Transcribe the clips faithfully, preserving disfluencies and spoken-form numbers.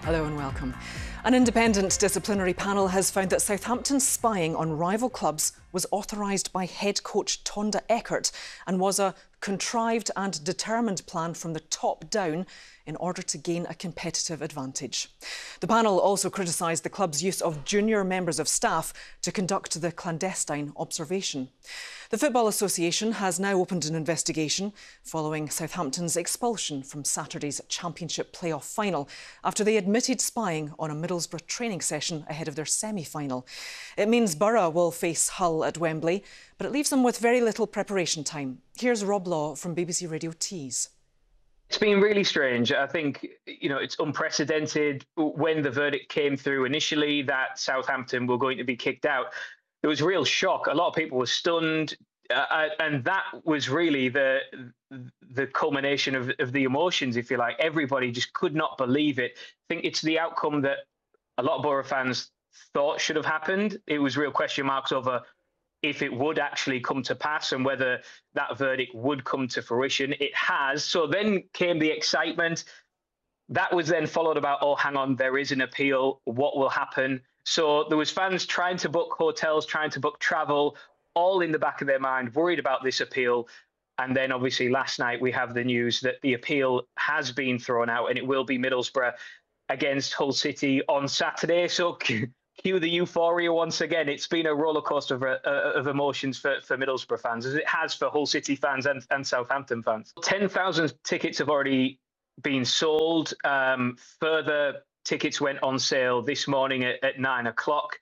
Hello and welcome. An independent disciplinary panel has found that Southampton's spying on rival clubs was authorised by head coach Tonda Eckert and was a contrived and determined plan from the top down in order to gain a competitive advantage. The panel also criticised the club's use of junior members of staff to conduct the clandestine observation. The Football Association has now opened an investigation following Southampton's expulsion from Saturday's Championship playoff final after they admitted spying on a Middlesbrough training session ahead of their semi-final. It means Borough will face Hull at Wembley, but it leaves them with very little preparation time. Here's Rob Law from B B C Radio Tees. It's been really strange. I think, you know, it's unprecedented. When the verdict came through initially that Southampton were going to be kicked out, there was real shock. A lot of people were stunned. Uh, and that was really the the culmination of, of the emotions, if you like. Everybody just could not believe it. I think it's the outcome that a lot of Borough fans thought should have happened. It was real question marks over if it would actually come to pass and whether that verdict would come to fruition. It has. So then came the excitement. That was then followed about, oh, hang on, there is an appeal. What will happen? So there was fans trying to book hotels, trying to book travel, all in the back of their mind, worried about this appeal. And then obviously last night we have the news that the appeal has been thrown out and it will be Middlesbrough against Hull City on Saturday. So cue the euphoria once again. It's been a roller coaster of, uh, of emotions for, for Middlesbrough fans, as it has for Hull City fans and, and Southampton fans. ten thousand tickets have already been sold. Um, further tickets went on sale this morning at, at nine o'clock.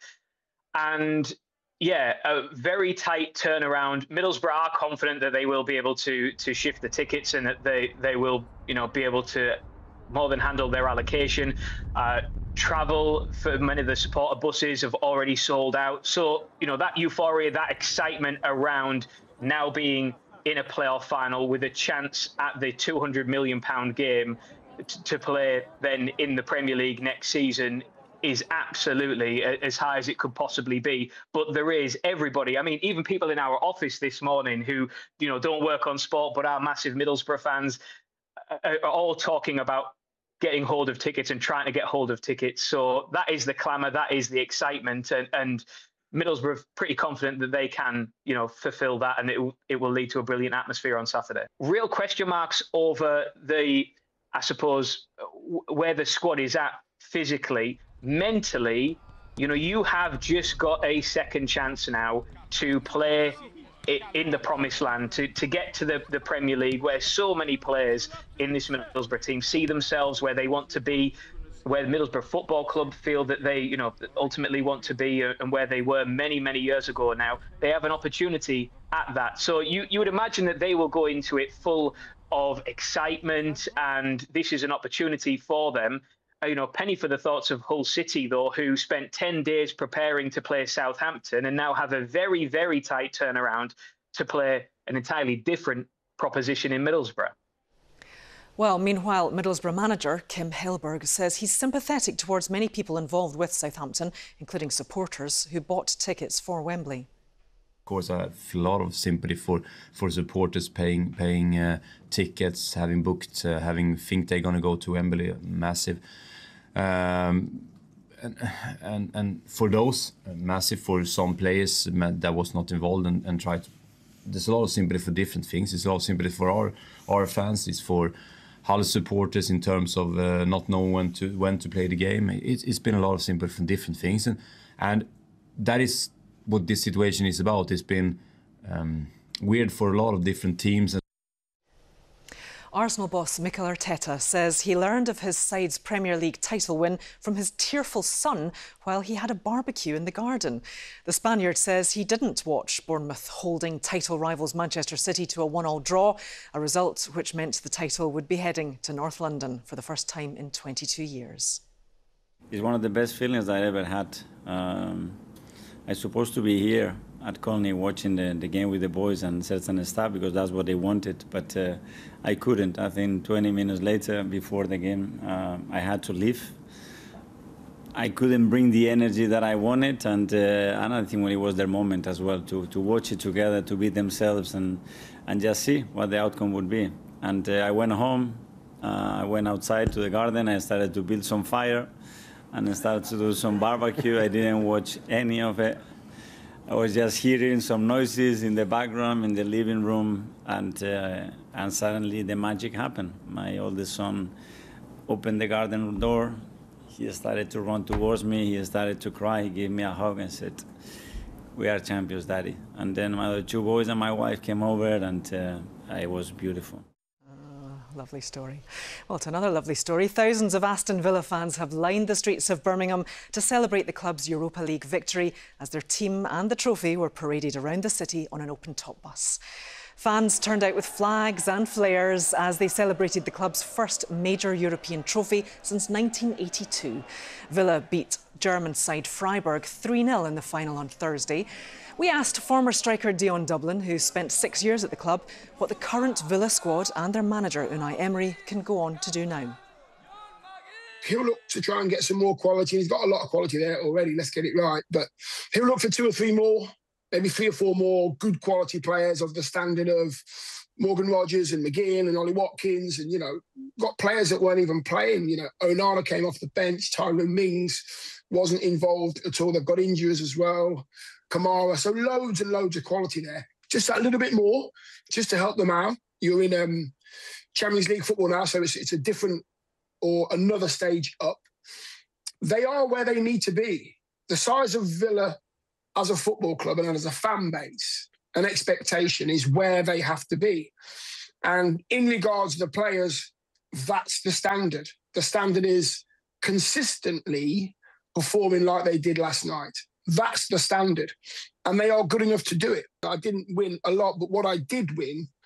And yeah, a very tight turnaround. Middlesbrough are confident that they will be able to to shift the tickets and that they, they will, you know, be able to more than handle their allocation. Uh, travel for many of the supporter buses have already sold out. So, you know, that euphoria, that excitement around now being in a playoff final with a chance at the two hundred million pound game to play then in the Premier League next season is absolutely as high as it could possibly be. But there is everybody, I mean, even people in our office this morning who, you know, don't work on sport but are massive Middlesbrough fans are all talking about getting hold of tickets and trying to get hold of tickets. So that is the clamour, that is the excitement, and, and Middlesbrough are pretty confident that they can, you know, fulfil that, and it, it will lead to a brilliant atmosphere on Saturday. Real question marks over the, I suppose, where the squad is at physically, mentally. You know, you have just got a second chance now to play in the promised land, to, to get to the, the Premier League, where so many players in this Middlesbrough team see themselves where they want to be, where the Middlesbrough Football Club feel that they, you know, ultimately want to be, and where they were many, many years ago now. They have an opportunity at that. So you, you would imagine that they will go into it full of excitement, and this is an opportunity for them. You know, penny for the thoughts of Hull City, though, who spent ten days preparing to play Southampton and now have a very, very tight turnaround to play an entirely different proposition in Middlesbrough. Well, meanwhile, Middlesbrough manager Kim Hellberg says he's sympathetic towards many people involved with Southampton, including supporters who bought tickets for Wembley. Of course, I have a lot of sympathy for for supporters paying paying uh, tickets, having booked, uh, having think they're going to go to Wembley, massive. Um, and, and and for those, uh, massive. For some players that was not involved and, and tried. There's a lot of sympathy for different things. There's a lot of sympathy for our our fans. It's for Hull supporters in terms of uh, not knowing when to when to play the game. It's it's been a lot of sympathy for different things, and and that is what this situation is about. It's been um, weird for a lot of different teams. Arsenal boss Mikel Arteta says he learned of his side's Premier League title win from his tearful son while he had a barbecue in the garden. The Spaniard says he didn't watch Bournemouth holding title rivals Manchester City to a one-all draw, a result which meant the title would be heading to North London for the first time in twenty-two years. It's one of the best feelings I ever had. Um, I'm supposed to be here at Colney watching the, the game with the boys and certain staff because that's what they wanted, but uh, I couldn't. I think twenty minutes later, before the game, uh, I had to leave. I couldn't bring the energy that I wanted, and uh, and I think when it was their moment as well to, to watch it together, to be themselves and, and just see what the outcome would be. And uh, I went home, Uh, I went outside to the garden. I started to build some fire, and I started to do some barbecue. I didn't watch any of it. I was just hearing some noises in the background in the living room, and uh, and suddenly the magic happened. My oldest son opened the garden door. He started to run towards me. He started to cry. He gave me a hug and said, "We are champions, Daddy." And then my other two boys and my wife came over, and uh, it was beautiful. Lovely story. Well, it's another lovely story. Thousands of Aston Villa fans have lined the streets of Birmingham to celebrate the club's Europa League victory as their team and the trophy were paraded around the city on an open-top bus. Fans turned out with flags and flares as they celebrated the club's first major European trophy since nineteen eighty-two. Villa beat German side Freiburg three nil in the final on Thursday. We asked former striker Dion Dublin, who spent six years at the club, what the current Villa squad and their manager Unai Emery can go on to do now. He'll look to try and get some more quality. He's got a lot of quality there already, let's get it right. But he'll look for two or three more, maybe three or four more good quality players of the standard of Morgan Rogers and McGinn and Ollie Watkins. And, you know, got players that weren't even playing. You know, Onana came off the bench. Tyrone Mings wasn't involved at all. They've got injuries as well. Kamara. So loads and loads of quality there. Just a little bit more, just to help them out. You're in um, Champions League football now, so it's, it's a different or another stage up. They are where they need to be. The size of Villa as a football club and as a fan base, an expectation is where they have to be. And in regards to the players, that's the standard. The standard is consistently performing like they did last night. That's the standard. And they are good enough to do it. I didn't win a lot, but what I did win